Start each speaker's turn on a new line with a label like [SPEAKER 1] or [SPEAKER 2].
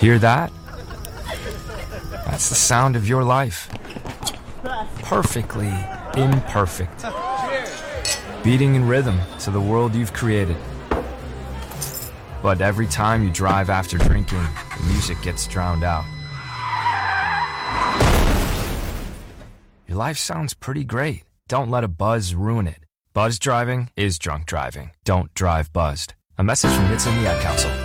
[SPEAKER 1] Hear that? That's the sound of your life. Perfectly imperfect. Beating in rhythm to the world you've created. But every time you drive after drinking, the music gets drowned out. Your life sounds pretty great. Don't let a buzz ruin it. Buzz driving is drunk driving. Don't drive buzzed. A message from Hits in the Ad Council.